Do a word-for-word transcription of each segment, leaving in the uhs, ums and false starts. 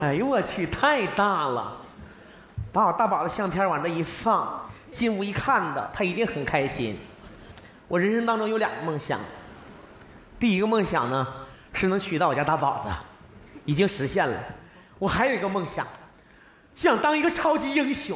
哎呦我去，太大了！把我大宝的相片往这一放，进屋一看的，他一定很开心。我人生当中有两个梦想，第一个梦想呢是能娶到我家大宝子，已经实现了。我还有一个梦想，想当一个超级英雄。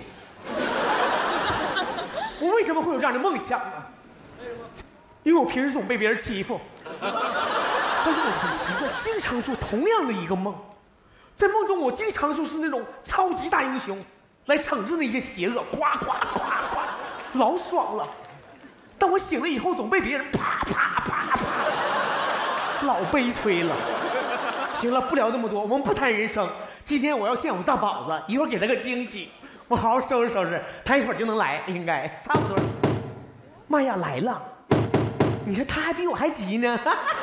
我为什么会有这样的梦想呢？因为我平时总被别人欺负，但是我很习惯经常做同样的一个梦。在梦中，我经常就是那种超级大英雄，来惩治那些邪恶，呱呱呱呱，老爽了。但我醒了以后，总被别人啪啪啪啪，老悲催了。行了，不聊那么多，我们不谈人生。今天我要见我大宝子，一会儿给他个惊喜，我好好收拾收拾，他一会儿就能来，应该差不多。妈呀，来了！你看他还比我还急呢。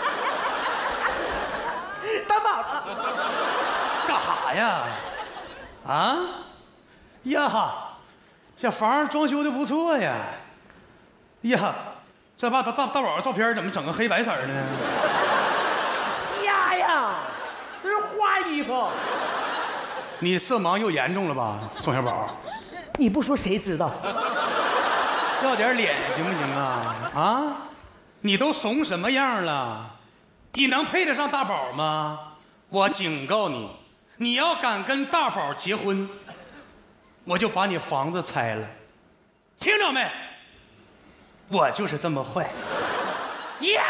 大宝子。 干啥呀？啊？呀哈，这房装修的不错呀。呀，这把大大大宝照片怎么整个黑白色的呢？ 瞎呀，那是花衣服。 你色盲又严重了吧，宋小宝？ 你不说谁知道？ 要点脸行不行啊？啊？你都怂什么样了？你能配得上大宝吗？我警告你。你要敢跟大宝结婚，我就把你房子拆了，听着没？我就是这么坏。呀！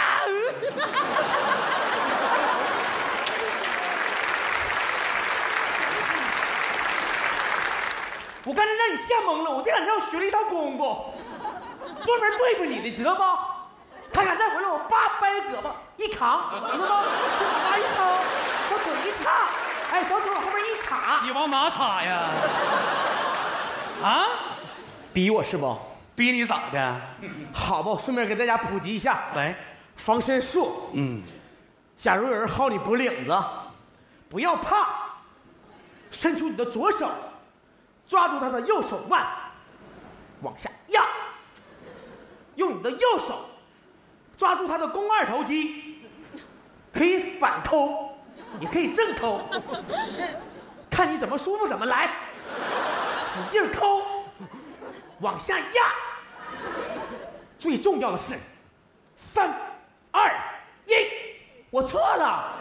我刚才让你吓懵了，我这两天我学了一套功夫，专门对付你的，知道不？他敢再回来，我叭掰胳膊一扛，知道吗？这往哪一扛，我腿一插。哎，小腿往后面一插， 你往哪插呀？啊？ 逼我是不？ 逼你咋的？ 好吧，顺便给大家普及一下， 来， 防身术。嗯，假如有人薅你脖领子，不要怕，伸出你的左手，抓住他的右手腕，往下压，用你的右手抓住他的肱二头肌，可以反抠。你可以正抠，看你怎么舒服怎么来，使劲抠，往下压。最重要的是，三、二、一，我错了。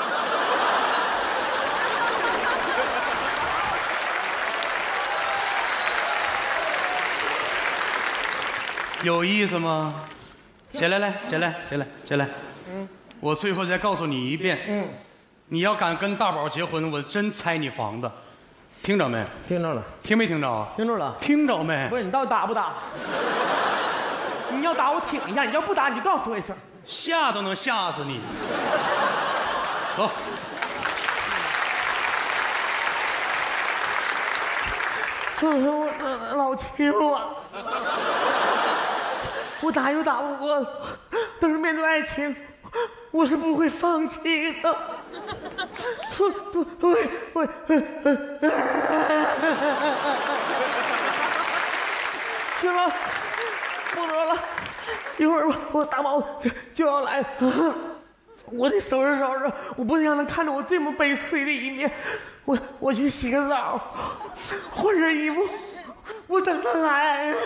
有意思吗？起来来，起来，起来，起来。嗯，我最后再告诉你一遍。嗯。你要敢跟大宝结婚，我真拆你房子，听着没？ 听着了。 听没听着？ 听着了。 听着没？ 不是你到底打不打？你要打我挺一下，你要不打你就告诉我一声。 吓都能吓死你。走。 就是我这老欺负我，我打又打不过，但是面对爱情，我是不会放弃的。说不不会会，行了，不说了，一会儿我我大宝就要来，我得收拾收拾，我不能让他看着我这么悲催的一面。我我去洗个澡，换身衣服，我等他来。